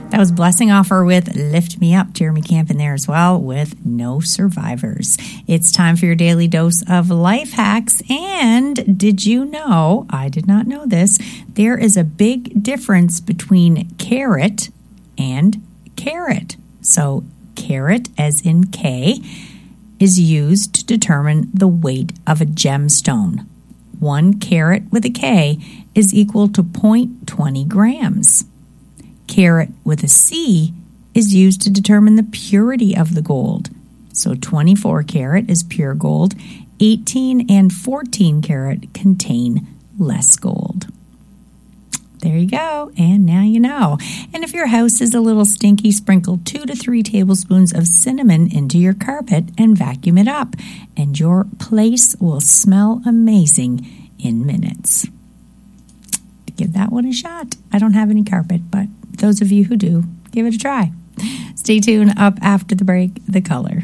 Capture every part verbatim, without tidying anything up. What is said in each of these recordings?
That was Blessing Offer with Lift Me Up. Jeremy Camp in there as well with No Survivors. It's time for your daily dose of life hacks. And did you know, I did not know this, there is a big difference between carat and carat. So carat, as in K, is used to determine the weight of a gemstone. One carat with a K is equal to zero point two zero grams. Carat with a C is used to determine the purity of the gold. So twenty-four carat is pure gold. eighteen and fourteen carat contain less gold. There you go. And now you know. And if your house is a little stinky, sprinkle two to three tablespoons of cinnamon into your carpet and vacuum it up. And your place will smell amazing in minutes. Give that one a shot. I don't have any carpet, but those of you who do, give it a try. Stay tuned. Up after the break, The Color.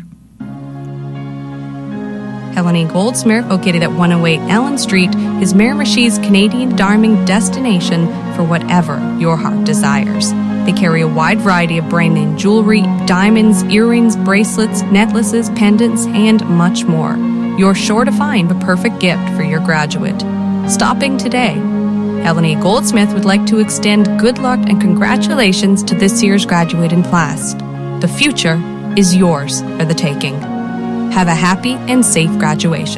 Helen E. Goldsmith, located at one oh eight Allen Street, is Miramichi's Canadian diamond destination for whatever your heart desires. They carry a wide variety of brand-name jewelry, diamonds, earrings, bracelets, necklaces, pendants, and much more. You're sure to find the perfect gift for your graduate. Stopping today. Helen E. Goldsmith would like to extend good luck and congratulations to this year's graduating class. The future is yours for the taking. Have a happy and safe graduation.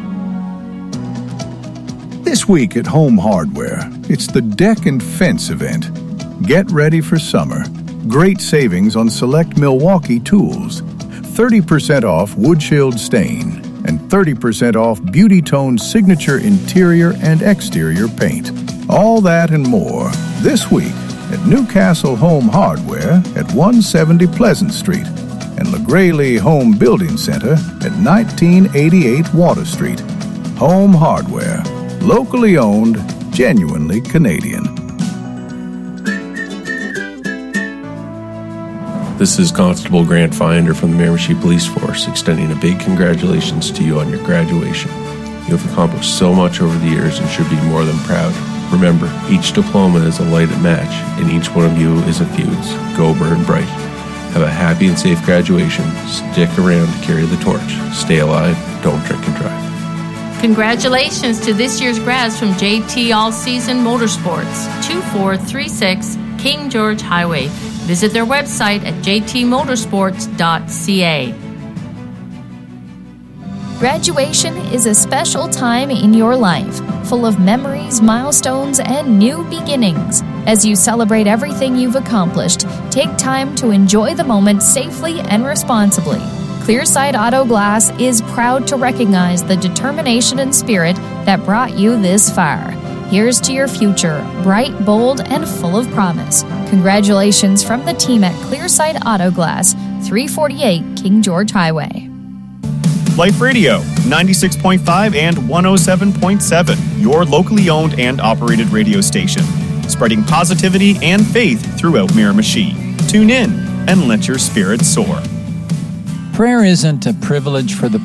This week at Home Hardware, it's the Deck and Fence event. Get ready for summer. Great savings on select Milwaukee tools. thirty percent off Wood Shield Stain and thirty percent off Beauty Tone Signature Interior and Exterior Paint. All that and more this week at Newcastle Home Hardware at one seventy Pleasant Street and LaGraylee Home Building Center at nineteen eighty-eight Water Street. Home Hardware, locally owned, genuinely Canadian. This is Constable Grant Finder from the Miramichi Police Force, extending a big congratulations to you on your graduation. You have accomplished so much over the years and should be more than proud. Remember, each diploma is a lighted match, and each one of you is a fuse. Go burn bright. Have a happy and safe graduation. Stick around to carry the torch. Stay alive. Don't drink and drive. Congratulations to this year's grads from J T All Season Motorsports, two four three six King George Highway. Visit their website at j t motorsports dot c a. Graduation is a special time in your life, full of memories, milestones, and new beginnings. As you celebrate everything you've accomplished, take time to enjoy the moment safely and responsibly. Clearside Auto Glass is proud to recognize the determination and spirit that brought you this far. Here's to your future, bright, bold, and full of promise. Congratulations from the team at Clearside Auto Glass, three forty-eight King George Highway. Life Radio, ninety-six point five and one oh seven point seven, your locally owned and operated radio station, spreading positivity and faith throughout Miramichi. Tune in and let your spirits soar. Prayer isn't a privilege for the